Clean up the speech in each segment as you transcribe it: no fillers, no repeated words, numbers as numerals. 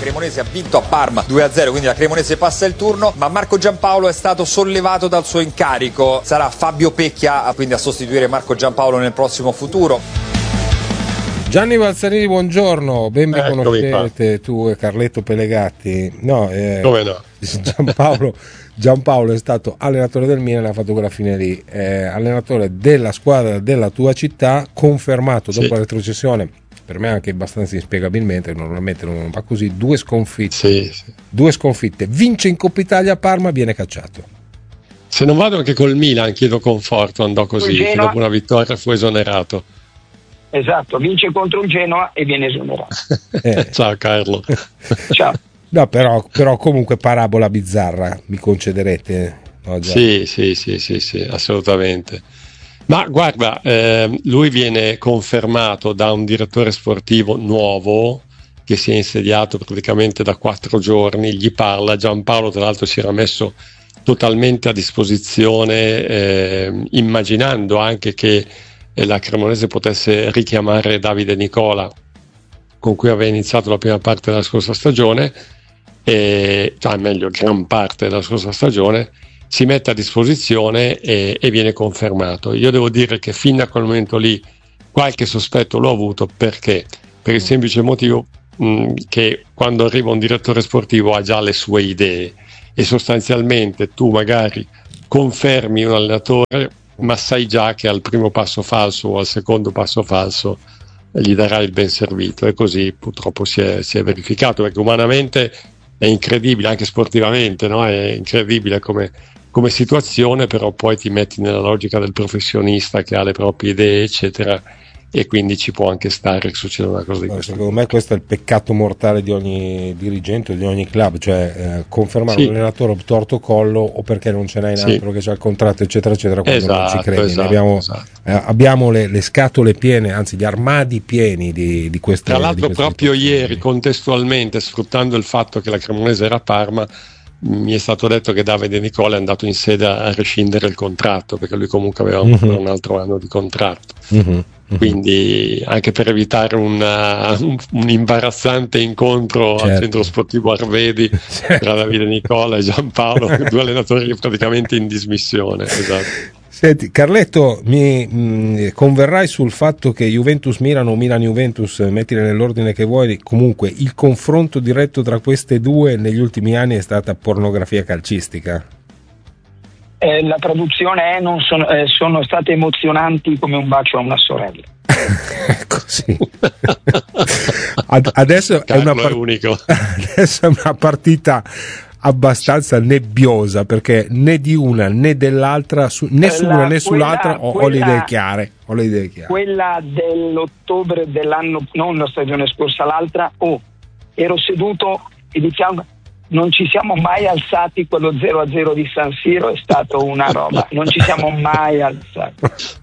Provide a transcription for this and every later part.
Cremonese ha vinto a Parma 2-0, quindi la Cremonese passa il turno, ma Marco Giampaolo è stato sollevato dal suo incarico. Sarà Fabio Pecchia quindi a sostituire Marco Giampaolo nel prossimo futuro. Gianni Balzarini, buongiorno, ben mi conoscete tu e Carletto Pelegatti. Come no? Giampaolo è stato allenatore del Milan, ha fatto quella fine lì, allenatore della squadra della tua città, confermato dopo la retrocessione, per me anche abbastanza inspiegabilmente, normalmente non va così, due sconfitte, vince in Coppa Italia a Parma, viene cacciato. Se non vado anche col Milan, chiedo conforto, andò così, che dopo una vittoria fu esonerato. Esatto, vince contro il Genoa e viene esonerato. Ciao Carlo. Ciao. No, però comunque parabola bizzarra, mi concederete? No, sì, assolutamente. Ma guarda, lui viene confermato da un direttore sportivo nuovo che si è insediato praticamente da 4 giorni, gli parla. Giampaolo tra l'altro si era messo totalmente a disposizione, immaginando anche che la Cremonese potesse richiamare Davide Nicola, con cui aveva iniziato la prima parte della scorsa stagione, gran parte della scorsa stagione, si mette a disposizione e viene confermato. Io devo dire che fino a quel momento lì qualche sospetto l'ho avuto, perché? Per il semplice motivo che quando arriva un direttore sportivo ha già le sue idee e sostanzialmente tu magari confermi un allenatore, ma sai già che al primo passo falso o al secondo passo falso gli darai il ben servito, e così purtroppo si è verificato, perché umanamente è incredibile, anche sportivamente, no? È incredibile come situazione, però poi ti metti nella logica del professionista che ha le proprie idee eccetera, e quindi ci può anche stare che succeda una cosa di questo. Secondo me questo è il peccato mortale di ogni dirigente o di ogni club, cioè confermare un allenatore torto collo, o perché non ce n'hai un altro che c'ha il contratto eccetera eccetera, quando non ci credi. Abbiamo le scatole piene, anzi gli armadi pieni di queste. Tra l'altro proprio ieri, contestualmente, sfruttando il fatto che la Cremonese era a Parma, mi è stato detto che Davide Nicola è andato in sede a rescindere il contratto, perché lui comunque aveva un altro anno di contratto. Quindi anche per evitare un imbarazzante incontro al centro sportivo Arvedi tra Davide Nicola e Giampaolo, due allenatori praticamente in dismissione. Esatto. Senti, Carletto, mi converrai sul fatto che Juventus-Milan o Milan-Juventus, mettile nell'ordine che vuoi, comunque il confronto diretto tra queste due negli ultimi anni è stata pornografia calcistica. La traduzione è sono state emozionanti come un bacio a una sorella. Così. Adesso è una partita abbastanza nebbiosa, perché né di una né dell'altra, né su una né sull'altra ho le idee chiare. Quella dell'ottobre dell'anno, non la stagione scorsa, l'altra, ero seduto e diciamo non ci siamo mai alzati, quello 0-0 di San Siro è stato una roba, non ci siamo mai alzati.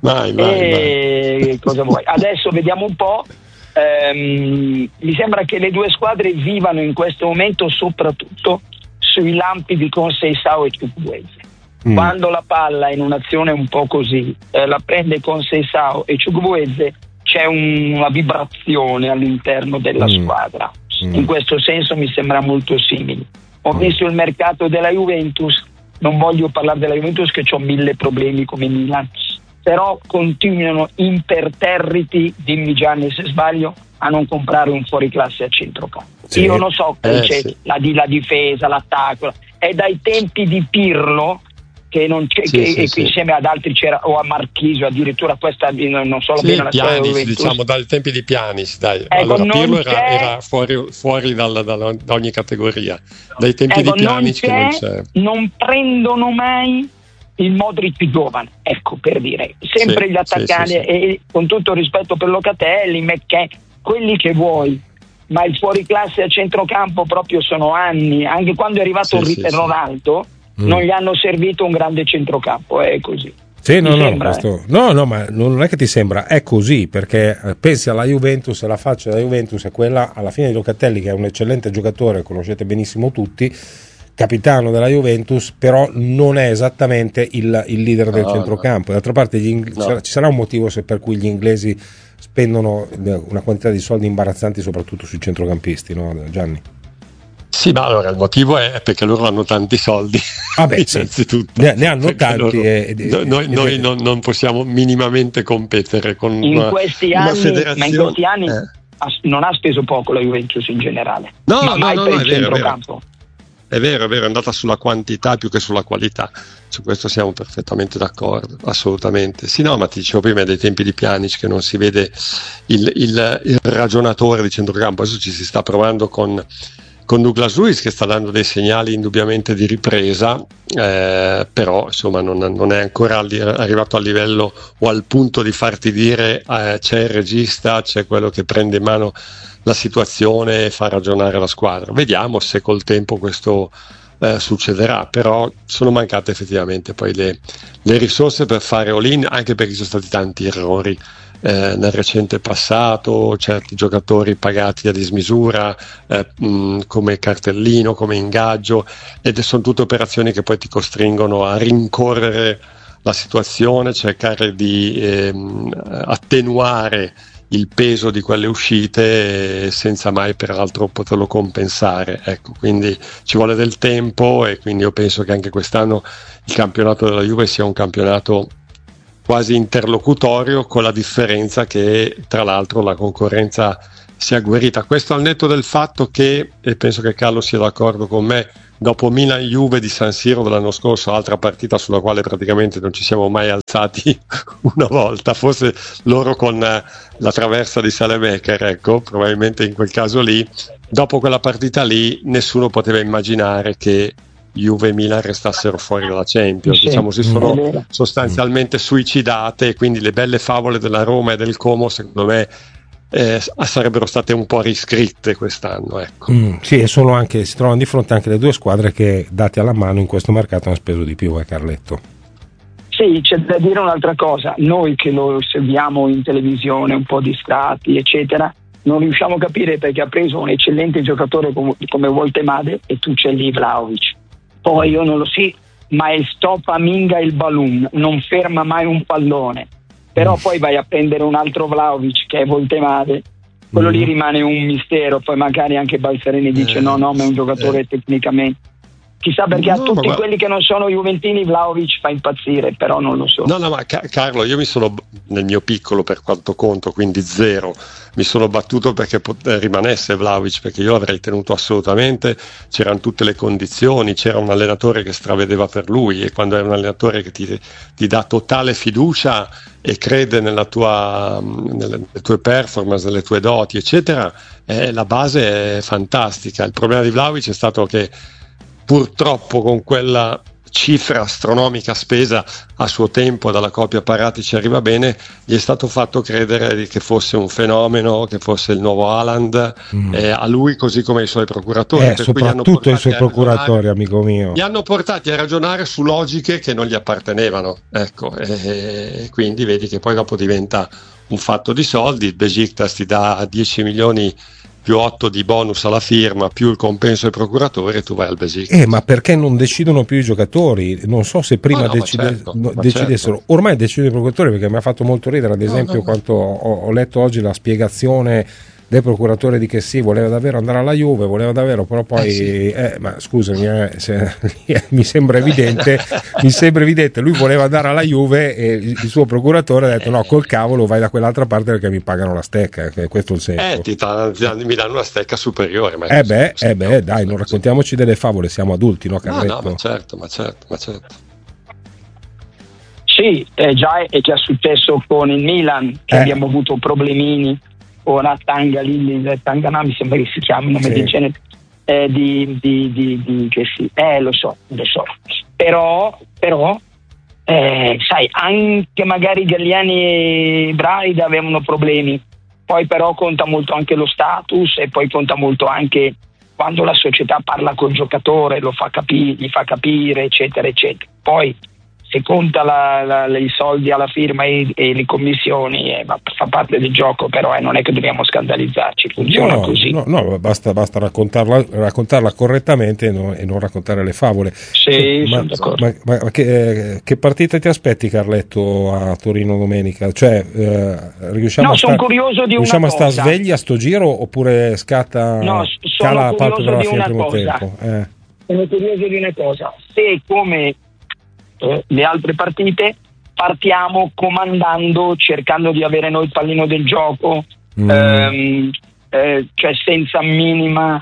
Mai. Cosa vuoi? Adesso vediamo un po'. Mi sembra che le due squadre vivano in questo momento soprattutto sui lampi di Conceição e Chukwueze. Quando la palla in un'azione un po' così la prende Conceição e Chukwueze, c'è una vibrazione all'interno della squadra. In questo senso mi sembra molto simile. Ho visto il mercato della Juventus, non voglio parlare della Juventus che ho 1000 problemi come Milan, però continuano imperterriti, dimmi Gianni se sbaglio, a non comprare un fuoriclasse a centrocampo. Io non so c'è la difesa, l'attacco, è dai tempi di Pirlo che non c'è, insieme ad altri c'era, o a Marchisio addirittura, questa non so bene la storia, diciamo dai tempi di Pjanic, dai. Allora Pirlo era fuori da ogni categoria, dai tempi di Pjanic che non c'è. Non prendono mai il Modric più giovane, ecco, per dire, sempre gli attaccanti, e con tutto il rispetto per Locatelli, McKennie, quelli che vuoi, ma il fuoriclasse a centrocampo proprio sono anni, anche quando è arrivato Ronaldo non gli hanno servito un grande centrocampo, è così. No, ma non è che ti sembra, è così, perché pensi alla Juventus e la faccia della Juventus è quella alla fine di Locatelli, che è un eccellente giocatore, conoscete benissimo tutti, capitano della Juventus, però non è esattamente il leader del centrocampo. D'altra parte ci sarà un motivo per cui gli inglesi spendono una quantità di soldi imbarazzanti soprattutto sui centrocampisti, no Gianni? Sì, ma allora il motivo è perché loro hanno tanti soldi. Vabbè, innanzitutto ne hanno tanti. Noi non possiamo minimamente competere con in questi una anni, federazione. Ma in questi anni non ha speso poco la Juventus in generale. No, per il è centrocampo. È vero, è andata sulla quantità più che sulla qualità, su questo siamo perfettamente d'accordo, assolutamente. Sì, no, ma ti dicevo prima dei tempi di Pjanic che non si vede il ragionatore di centrocampo, adesso ci si sta provando con Douglas Luiz che sta dando dei segnali indubbiamente di ripresa, però insomma non è ancora arrivato al livello o al punto di farti dire c'è il regista, c'è quello che prende in mano la situazione e fa ragionare la squadra. Vediamo se col tempo questo succederà, però sono mancate effettivamente poi le risorse per fare all-in, anche perché ci sono stati tanti errori nel recente passato, certi giocatori pagati a dismisura come cartellino, come ingaggio, ed sono tutte operazioni che poi ti costringono a rincorrere la situazione, cercare di attenuare il peso di quelle uscite senza mai peraltro poterlo compensare, ecco, quindi ci vuole del tempo e quindi io penso che anche quest'anno il campionato della Juve sia un campionato quasi interlocutorio, con la differenza che tra l'altro la concorrenza sia agguerrita, questo al netto del fatto che, e penso che Carlo sia d'accordo con me, dopo Milan-Juve di San Siro dell'anno scorso, altra partita sulla quale praticamente non ci siamo mai alzati una volta, forse loro con la traversa di Salemaker, ecco, probabilmente in quel caso lì, dopo quella partita lì nessuno poteva immaginare che Juve e Milan restassero fuori dalla Champions, diciamo si sono sostanzialmente suicidate, e quindi le belle favole della Roma e del Como secondo me sarebbero state un po' riscritte quest'anno, ecco. Sì, e sono anche, si trovano di fronte anche le due squadre che, date alla mano, in questo mercato hanno speso di più, Carletto. Sì, c'è da dire un'altra cosa, noi che lo osserviamo in televisione un po' distratti eccetera, non riusciamo a capire perché ha preso un eccellente giocatore come Woltemade e tu c'è lì Vlahovic. Poi io non lo so, ma è stoppa minga il balloon, non ferma mai un pallone. Però poi vai a prendere un altro Vlahovic che è Woltemade, quello lì rimane un mistero, poi magari anche Balzarini dice no, ma è un giocatore tecnicamente. Chissà perché a tutti quelli che non sono juventini Vlahovic fa impazzire, però non lo so. No, ma Carlo, io mi sono, nel mio piccolo per quanto conto, quindi zero, mi sono battuto perché rimanesse Vlahovic, perché io l'avrei tenuto assolutamente, c'erano tutte le condizioni, c'era un allenatore che stravedeva per lui, e quando è un allenatore che ti dà totale fiducia e crede nelle tue performance, nelle tue doti eccetera, la base è fantastica. Il problema di Vlahovic è stato che purtroppo con quella cifra astronomica spesa a suo tempo dalla coppia Paratici arriva bene, gli è stato fatto credere che fosse un fenomeno, che fosse il nuovo Haaland, a lui così come ai suoi procuratori, soprattutto ai suoi procuratori, amico mio, li hanno portati a ragionare su logiche che non gli appartenevano, ecco, e quindi vedi che poi dopo diventa un fatto di soldi. Il Besiktas ti dà 10 milioni più 8 di bonus alla firma, più il compenso ai procuratori, e tu vai al Besiktas. Ma perché non decidono più i giocatori? Non so se prima decidessero. Certo. Ormai decidono i procuratori, perché mi ha fatto molto ridere, ad esempio, quando ho letto oggi la spiegazione del procuratore di che sì, voleva davvero andare alla Juve, voleva davvero, però poi ma scusami, mi sembra evidente, lui voleva andare alla Juve e il suo procuratore ha detto no, col cavolo, vai da quell'altra parte perché mi pagano la stecca, questo è il senso. Mi danno una stecca superiore, ma dai, non raccontiamoci delle favole, siamo adulti, no, Carletto? No, ma certo. Sì, già è già successo con il Milan, che abbiamo avuto problemini. Ora Tangana mi sembra che si chiami, nome del genere, che sì, lo so, però sai, anche magari Galliani e Braida avevano problemi, poi però conta molto anche lo status, e poi conta molto anche quando la società parla col giocatore, gli fa capire eccetera eccetera. Poi se conta i soldi alla firma e le commissioni, ma fa parte del gioco, però non è che dobbiamo scandalizzarci, funziona così. No, basta raccontarla correttamente e non raccontare le favole. Sì, sono d'accordo. Ma che partita ti aspetti, Carletto, a Torino domenica? Cioè, sono curioso di una cosa. Riusciamo a stare svegli a sto giro oppure scatta cala la palpebra fino al primo tempo? Sono curioso di una cosa, se come le altre partite partiamo comandando, cercando di avere noi il pallino del gioco, cioè senza minima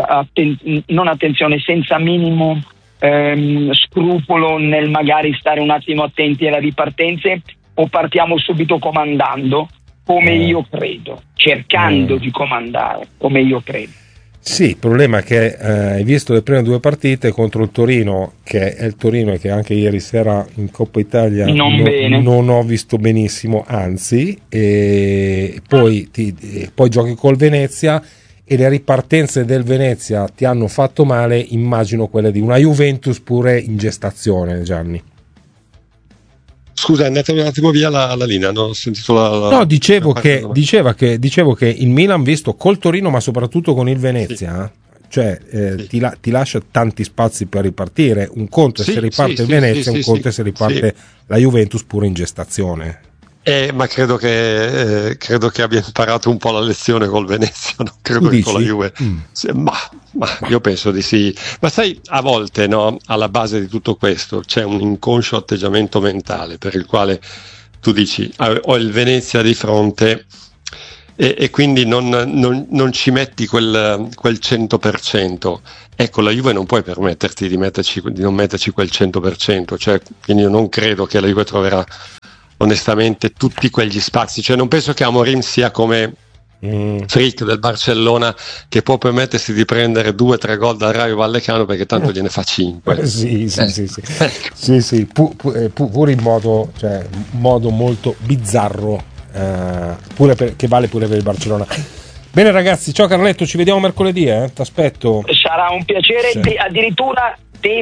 senza minimo scrupolo nel magari stare un attimo attenti alle ripartenze, o partiamo subito comandando come io credo, cercando di comandare come io credo. Sì, il problema è che hai visto le prime due partite contro il Torino, che è il Torino e che anche ieri sera in Coppa Italia non ho visto benissimo, anzi, e poi giochi col Venezia e le ripartenze del Venezia ti hanno fatto male, immagino quelle di una Juventus pure in gestazione, Gianni. Scusa, è andata un attimo via la linea, non ho sentito No, dicevo che il Milan visto col Torino, ma soprattutto con il Venezia, ti lascia tanti spazi per ripartire. Un conto è se riparte il Venezia, un conto è se riparte la Juventus pure in gestazione. Ma credo che abbia imparato un po' la lezione col Venezia, non credo che con la Juve. Ma io penso di sì. Ma sai, a volte, no, alla base di tutto questo c'è un inconscio atteggiamento mentale per il quale tu dici ho il Venezia di fronte e quindi non ci metti quel 100%. Ecco, la Juve non puoi permetterti di non metterci quel 100%, cioè, quindi io non credo che la Juve troverà onestamente tutti quegli spazi, cioè non penso che Amorim sia come Frick del Barcellona, che può permettersi di prendere 2-3 gol dal Rayo Vallecano perché tanto gliene fa 5. Sì. Pure in modo molto bizzarro, che vale pure per il Barcellona. Bene ragazzi, ciao Carletto, ci vediamo mercoledì, t'aspetto. Sarà un piacere, addirittura De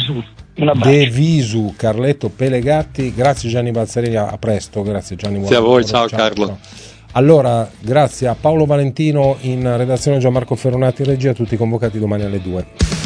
Visu, Carletto Pelegatti. Grazie Gianni Balzarini, a presto. Grazie Gianni. Grazie a voi, ciao Carlo. Ciao. Allora, grazie a Paolo Valentino in redazione, Gianmarco Ferronati in regia, tutti convocati domani alle 2.